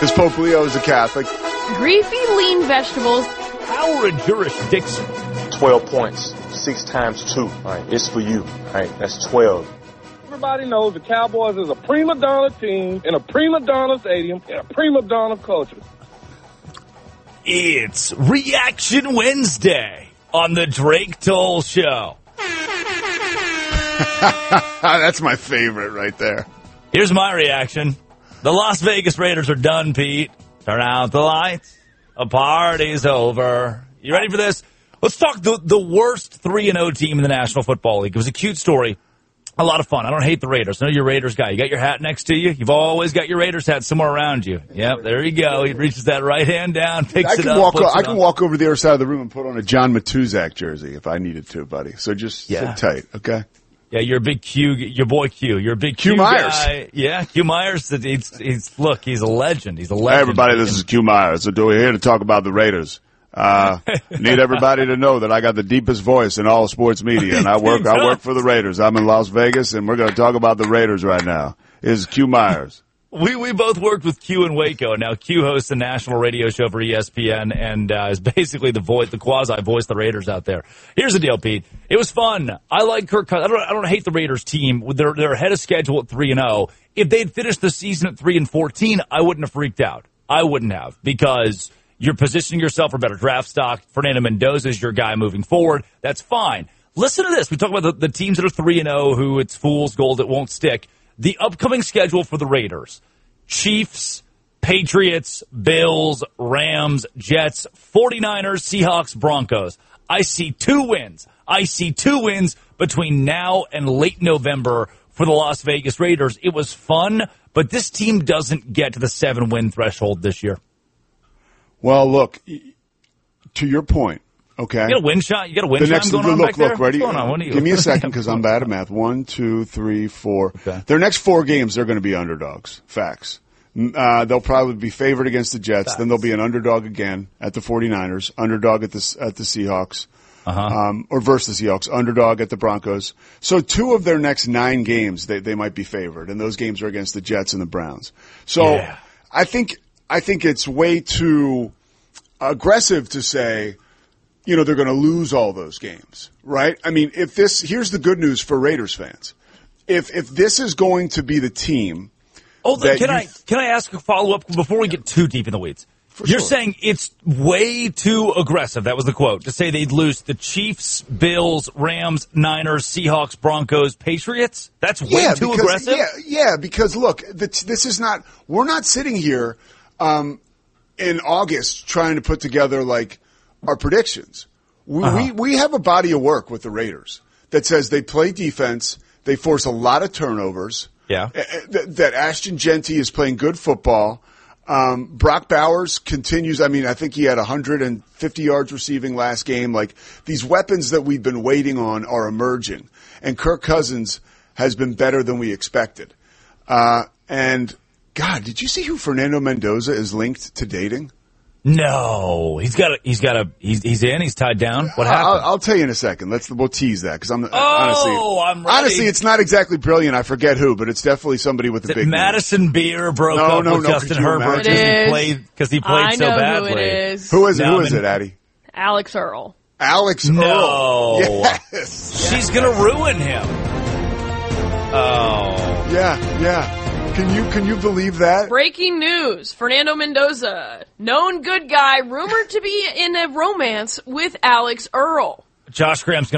Because Pope Leo is a Catholic. Greasy lean vegetables. Power and jurisdiction. 12 points. 6 times 2. All right, it's for you. All right, that's 12. Everybody knows the Cowboys is a prima donna team in a prima donna stadium in a prima donna culture. It's Reaction Wednesday on the Drake Toll Show. That's my favorite right there. Here's my reaction. The Las Vegas Raiders are done, Pete. Turn out the lights. A party's over. You ready for this? Let's talk the worst 3-0 team in the National Football League. It was a cute story. A lot of fun. I don't hate the Raiders. I know you're a Raiders guy. You got your hat next to you. You've always got your Raiders hat somewhere around you. Yep, there you go. He reaches that right hand down, picks it up. I can walk over the other side of the room and put on a John Matuzak jersey if I needed to, buddy. So just sit tight, okay? Yeah, you're a big Q. Your boy Q. You're a big Q Myers. Guy. Yeah, Q Myers. He's a legend. He's a legend. Hey, everybody, this is Q Myers. So we're here to talk about the Raiders. Need everybody to know that I got the deepest voice in all sports media, and I work for the Raiders. I'm in Las Vegas, and we're going to talk about the Raiders right now. This is Q Myers. We both worked with Q in Waco. Now Q hosts a national radio show for ESPN and is basically the quasi voice of the Raiders out there. Here's the deal, Pete. It was fun. I like Kirk Cousins. I don't hate the Raiders team. They're ahead of schedule at 3-0. If they'd finished the season at 3-14, I wouldn't have freaked out. I wouldn't have, because you're positioning yourself for better draft stock. Fernando Mendoza is your guy moving forward. That's fine. Listen to this. We talk about the teams that are 3-0, who it's fool's gold, it won't stick. The upcoming schedule for the Raiders: Chiefs, Patriots, Bills, Rams, Jets, 49ers, Seahawks, Broncos. I see 2 wins. I see 2 wins between now and late November for the Las Vegas Raiders. It was fun, but this team doesn't get to the 7-win threshold this year. Well, look, to your point, okay? You got a win shot? You got a win shot going on back there? Look, ready? What's going on? Give me a second, because I'm bad at math. 1, 2, 3, 4. Okay. Their next 4 games, they're going to be underdogs. Facts. They'll probably be favored against the Jets. Facts. Then they'll be an underdog again at the 49ers, underdog at the Seahawks, or versus the Seahawks, underdog at the Broncos. So 2 of their next 9 games, they might be favored, and those games are against the Jets and the Browns. So yeah. I think it's way too aggressive to say, they're going to lose all those games, right? I mean, here's the good news for Raiders fans. If this is going to be the team. Can I ask a follow-up before we get too deep in the weeds? You're saying it's way too aggressive, that was the quote, to say they'd lose the Chiefs, Bills, Rams, Niners, Seahawks, Broncos, Patriots? That's way too aggressive? Yeah, because look, this is not – we're not sitting here in August trying to put together, our predictions. We have a body of work with the Raiders that says they play defense, they force a lot of turnovers. Yeah. That Ashton Genty is playing good football. Brock Bowers continues. I mean, I think he had 150 yards receiving last game. These weapons that we've been waiting on are emerging. And Kirk Cousins has been better than we expected. And, God, did you see who Fernando Mendoza is linked to dating? No, he's in, he's tied down. What happened? I'll tell you in a second. We'll tease that, because I'm ready. Honestly, it's not exactly brilliant. I forget who, but it's definitely somebody with a big Madison name. Beer broke up with Justin Herbert because he played so badly. Who it is. Who is it, Addie? Alex Earl. Alex Earl. No. Yes. She's going to ruin him. Oh. Yeah. Can you believe that? Breaking news. Fernando Mendoza, known good guy, rumored to be in a romance with Alex Earl. Josh Graham's going